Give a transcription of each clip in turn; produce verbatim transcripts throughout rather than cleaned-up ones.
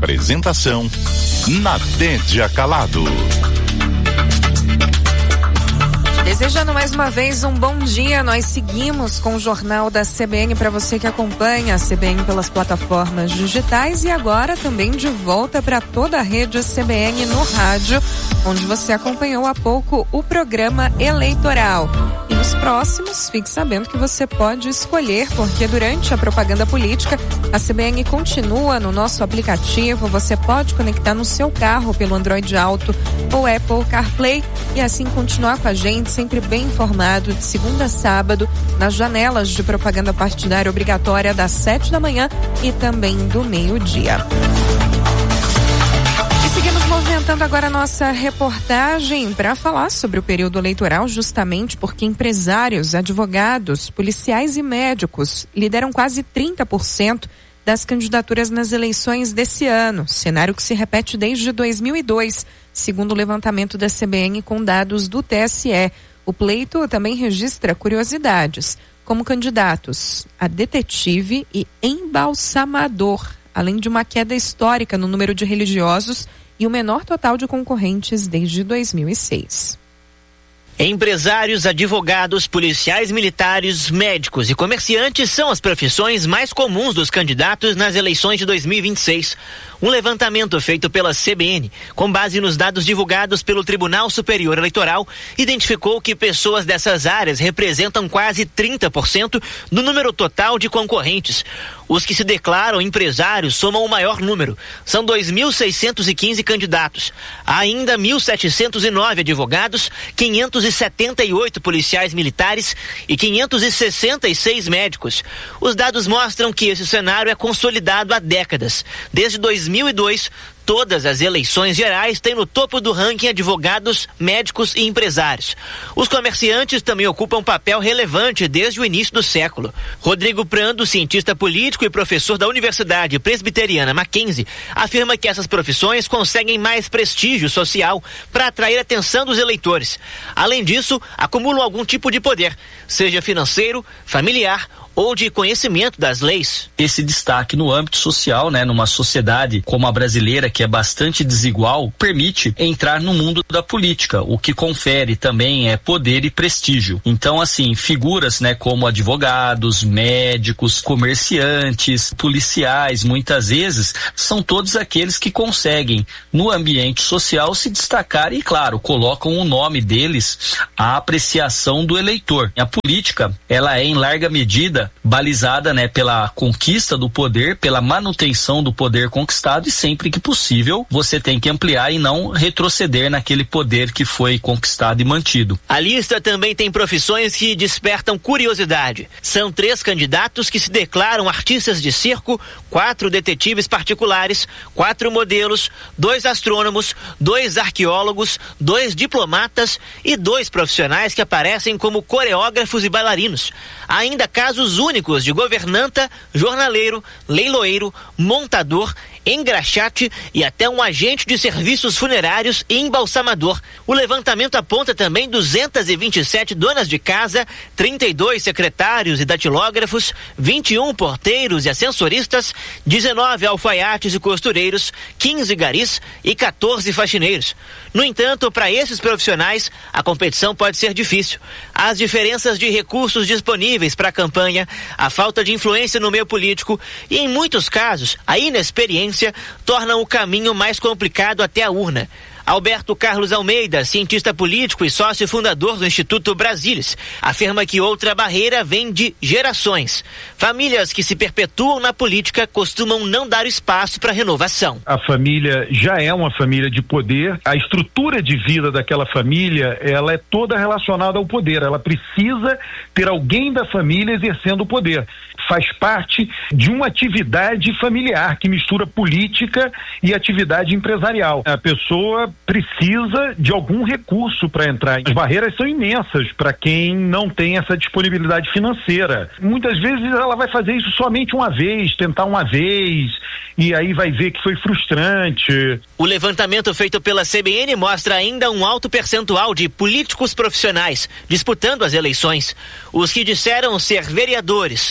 Apresentação: Nadédia Calado. Desejando mais uma vez um bom dia, nós seguimos com o Jornal da C B N para você que acompanha a C B N pelas plataformas digitais e agora também de volta para toda a rede C B N no rádio, onde você acompanhou há pouco o programa eleitoral. E nos próximos, fique sabendo que você pode escolher, porque durante a propaganda política, a C B N continua no nosso aplicativo, você pode conectar no seu carro pelo Android Auto ou Apple CarPlay e assim continuar com a gente, sempre bem informado, de segunda a sábado, nas janelas de propaganda partidária obrigatória das sete da manhã e também do meio-dia. E seguimos movimentando agora a nossa reportagem para falar sobre o período eleitoral, justamente porque empresários, advogados, policiais e médicos lideram quase trinta por cento das candidaturas nas eleições desse ano, cenário que se repete desde dois mil e dois, segundo o levantamento da C B N com dados do T S E. O pleito também registra curiosidades, como candidatos a detetive e embalsamador, além de uma queda histórica no número de religiosos e o menor total de concorrentes desde dois mil e seis. Empresários, advogados, policiais militares, médicos e comerciantes são as profissões mais comuns dos candidatos nas eleições de dois mil e vinte e seis. Um levantamento feito pela C B N, com base nos dados divulgados pelo Tribunal Superior Eleitoral, identificou que pessoas dessas áreas representam quase trinta por cento do número total de concorrentes. Os que se declaram empresários somam o maior número. São dois mil seiscentos e quinze candidatos. Há ainda mil setecentos e nove advogados, quinhentos e setenta e oito policiais militares e quinhentos e sessenta e seis médicos. Os dados mostram que esse cenário é consolidado há décadas. Desde dois mil e dois, todas as eleições gerais têm no topo do ranking advogados, médicos e empresários. Os comerciantes também ocupam um papel relevante desde o início do século. Rodrigo Prando, cientista político e professor da Universidade Presbiteriana Mackenzie, afirma que essas profissões conseguem mais prestígio social para atrair a atenção dos eleitores. Além disso, acumulam algum tipo de poder, seja financeiro, familiar ou de conhecimento das leis. Esse destaque no âmbito social, né, numa sociedade como a brasileira, que é bastante desigual, permite entrar no mundo da política, o que confere também é poder e prestígio. Então, assim, figuras, né, como advogados, médicos, comerciantes, policiais, muitas vezes, são todos aqueles que conseguem, no ambiente social, se destacar e, claro, colocam o nome deles à apreciação do eleitor. A política, ela é, em larga medida, balizada, né, pela conquista do poder, pela manutenção do poder conquistado, e sempre que possível você tem que ampliar e não retroceder naquele poder que foi conquistado e mantido. A lista também tem profissões que despertam curiosidade. São três candidatos que se declaram artistas de circo, quatro detetives particulares, quatro modelos, dois astrônomos, dois arqueólogos, dois diplomatas e dois profissionais que aparecem como coreógrafos e bailarinos. Há ainda casos únicos de governanta, jornaleiro, leiloeiro, montador, engraxate e até um agente de serviços funerários e embalsamador. O levantamento aponta também duzentas e vinte e sete donas de casa, trinta e dois secretários e datilógrafos, vinte e um porteiros e ascensoristas, dezenove alfaiates e costureiros, quinze garis e quatorze faxineiros. No entanto, para esses profissionais, a competição pode ser difícil. As diferenças de recursos disponíveis para a campanha, a falta de influência no meio político e, em muitos casos, a inexperiência tornam o caminho mais complicado até a urna. Alberto Carlos Almeida, cientista político e sócio fundador do Instituto Brasilis, afirma que outra barreira vem de gerações. Famílias que se perpetuam na política costumam não dar espaço para renovação. A família já é uma família de poder, a estrutura de vida daquela família, ela é toda relacionada ao poder, ela precisa ter alguém da família exercendo o poder. Faz parte de uma atividade familiar que mistura política e atividade empresarial. A pessoa precisa de algum recurso para entrar. As barreiras são imensas para quem não tem essa disponibilidade financeira. Muitas vezes ela vai fazer isso somente uma vez, tentar uma vez, e aí vai ver que foi frustrante. O levantamento feito pela C B N mostra ainda um alto percentual de políticos profissionais disputando as eleições. Os que disseram ser vereadores, deputados,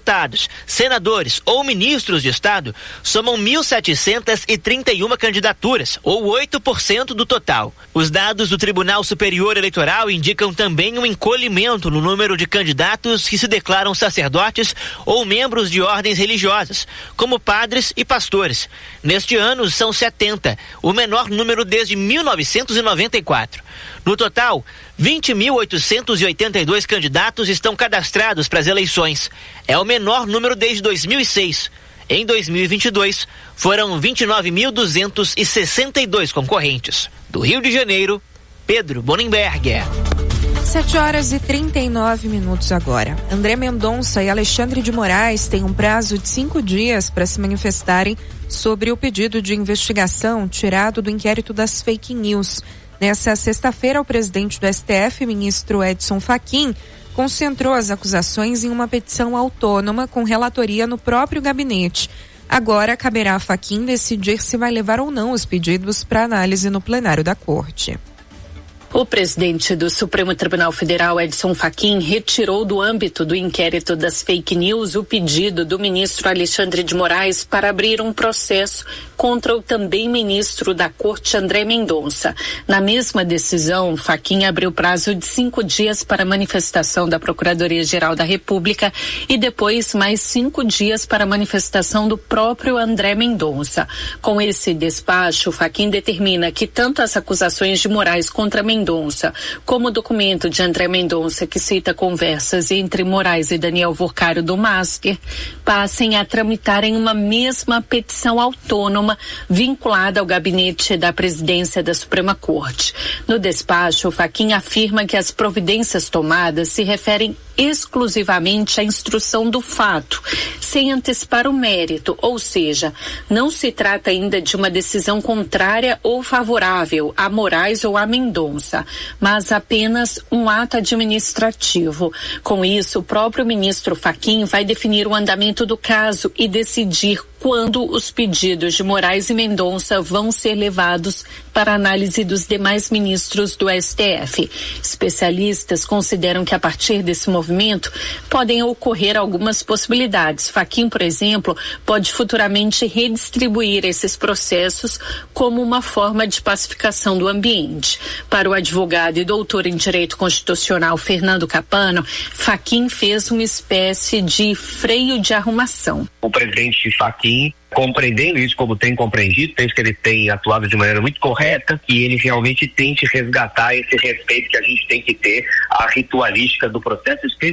deputados, senadores ou ministros de Estado somam mil setecentas e trinta e uma candidaturas, ou oito por cento do total. Os dados do Tribunal Superior Eleitoral indicam também um encolhimento no número de candidatos que se declaram sacerdotes ou membros de ordens religiosas, como padres e pastores. Neste ano são setenta, o menor número desde mil novecentos e noventa e quatro. No total, vinte mil oitocentos e oitenta e dois candidatos estão cadastrados para as eleições. É o menor número desde dois mil e seis. Em dois mil e vinte e dois, foram vinte e nove mil duzentos e sessenta e dois concorrentes. Do Rio de Janeiro, Pedro Bonenberger. sete horas e trinta e nove minutos agora. André Mendonça e Alexandre de Moraes têm um prazo de cinco dias para se manifestarem sobre o pedido de investigação tirado do inquérito das fake news. Nessa sexta-feira, o presidente do S T F, ministro Edson Fachin, concentrou as acusações em uma petição autônoma com relatoria no próprio gabinete. Agora, caberá a Fachin decidir se vai levar ou não os pedidos para análise no plenário da Corte. O presidente do Supremo Tribunal Federal, Edson Fachin, retirou do âmbito do inquérito das fake news o pedido do ministro Alexandre de Moraes para abrir um processo contra o também ministro da Corte, André Mendonça. Na mesma decisão, Fachin abriu prazo de cinco dias para manifestação da Procuradoria-Geral da República e depois mais cinco dias para manifestação do próprio André Mendonça. Com esse despacho, Fachin determina que tanto as acusações de Moraes contra Mendonça Mendonça, como o documento de André Mendonça que cita conversas entre Moraes e Daniel Vorcário do Masker, passem a tramitar em uma mesma petição autônoma vinculada ao gabinete da presidência da Suprema Corte. No despacho, Fachin afirma que as providências tomadas se referem exclusivamente à instrução do fato, sem antecipar o mérito, ou seja, não se trata ainda de uma decisão contrária ou favorável a Moraes ou a Mendonça, mas apenas um ato administrativo. Com isso, o próprio ministro Fachin vai definir o andamento do caso e decidir quando os pedidos de Moraes e Mendonça vão ser levados para análise dos demais ministros do S T F. Especialistas consideram que a partir desse movimento podem ocorrer algumas possibilidades. Fachin, por exemplo, pode futuramente redistribuir esses processos como uma forma de pacificação do ambiente. Para o advogado e doutor em Direito Constitucional Fernando Capano, Fachin fez uma espécie de freio de arrumação. O presidente Fachin, compreendendo isso como tem compreendido, penso que ele tem atuado de maneira muito correta e ele realmente tente resgatar esse respeito que a gente tem que ter à ritualística do processo,